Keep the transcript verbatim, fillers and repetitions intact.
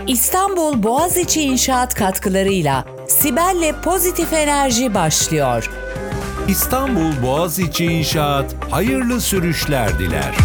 İstanbul Boğaziçi İnşaat katkılarıyla Sibel'le Pozitif Enerji başlıyor. İstanbul Boğaziçi İnşaat hayırlı sürüşler diler.